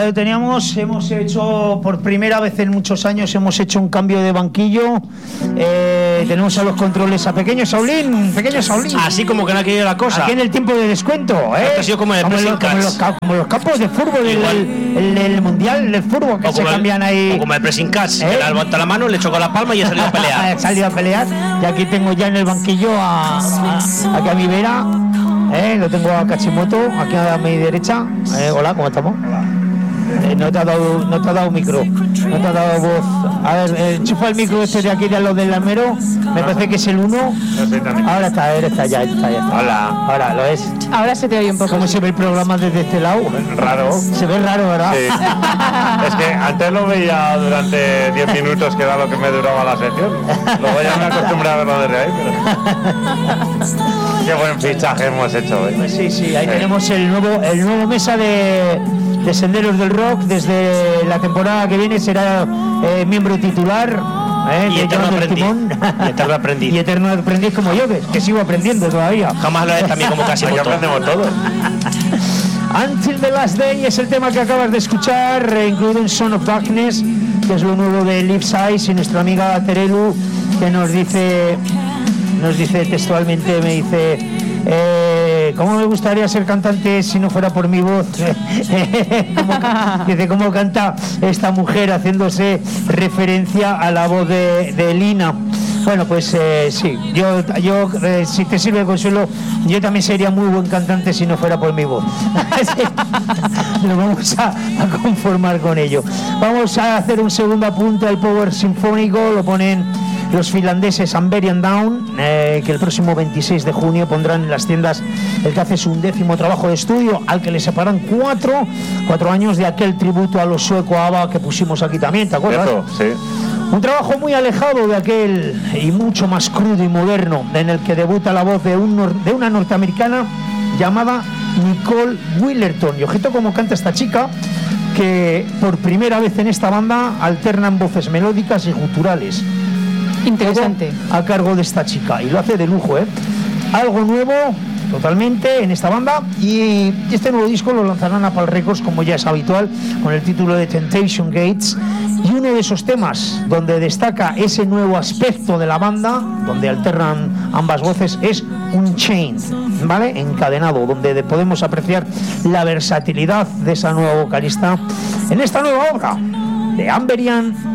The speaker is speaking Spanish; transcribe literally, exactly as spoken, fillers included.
ya lo teníamos. Hemos hecho, por primera vez en muchos años, hemos hecho un cambio de banquillo. Eh, tenemos a los controles a Pequeño Saulín. Pequeño Saulín. Así como que no ha querido la cosa. Aquí en el tiempo de descuento, ¿eh? Esto ha sido como, el como, lo, como, los, como los campos de fútbol, el, el, el, el mundial del fútbol que se cambian el, ahí. O como el pressing catch, ¿Eh? que le ha levantado la mano, le chocó la palma y ha salido a pelear. Ha salido a pelear. Y aquí tengo ya en el banquillo a, a, aquí a mi vera. Eh, lo tengo a Kachimoto, aquí a mi derecha. Eh, hola, ¿cómo estamos? Eh, no te ha dado, no te ha dado micro, no te ha dado voz. A ver, eh, enchufa el micro este de aquí de lo del almero. Me parece que es el uno. Ahora está, ahora está, ya está, ya está. Hola. Ahora lo es. Ahora se te oye un poco. ¿Cómo se ve el programa desde este lado? Raro. Se ve raro, ¿verdad? Sí. Es que antes lo veía durante diez minutos, que era lo que me duraba la sección. Luego ya me acostumbré a verlo desde ahí, pero... Qué buen fichaje hemos hecho hoy. Pues sí, sí, ahí sí. Tenemos el nuevo, el nuevo mesa de, de Senderos del Rock. Desde la temporada que viene será eh, miembro titular. Eh, y, eterno aprendiz, y eterno aprendiz. Y eterno aprendiz como yo, que, que sigo aprendiendo todavía. Jamás lo es también como casi Aquí aprendemos todos. Until the Last Day es el tema que acabas de escuchar, eh, incluido en Son of Darkness, que es lo nuevo de Liv Size, y nuestra amiga Terelu, que nos dice, nos dice textualmente, me dice... Eh, ¿Cómo me gustaría ser cantante si no fuera por mi voz? ¿Cómo, dice, ¿cómo canta esta mujer haciéndose referencia a la voz de, de Lina? Bueno, pues eh, sí, yo, yo eh, si te sirve de consuelo, yo también sería muy buen cantante si no fuera por mi voz. Nos vamos a, a conformar con ello. Vamos a hacer un segundo apunte al Power Sinfónico, lo ponen los finlandeses Amberian Down, eh, que el próximo veintiséis de junio pondrán en las tiendas el que hace su undécimo trabajo de estudio, al que le separan cuatro, cuatro años de aquel tributo a los sueco ABBA que pusimos aquí también, ¿te acuerdas? Eso, sí. Un trabajo muy alejado de aquel y mucho más crudo y moderno, en el que debuta la voz de, un, de una norteamericana llamada Nicole Willerton. Y ojito cómo canta esta chica, que por primera vez en esta banda alternan voces melódicas y guturales. Interesante. Todo a cargo de esta chica, y lo hace de lujo, ¿eh? Algo nuevo totalmente en esta banda, y este nuevo disco lo lanzarán a Pal Records, como ya es habitual, con el título de Temptation Gates. Y uno de esos temas donde destaca ese nuevo aspecto de la banda, donde alternan ambas voces, es Unchained, ¿vale? Encadenado, donde podemos apreciar la versatilidad de esa nueva vocalista en esta nueva obra de Amberian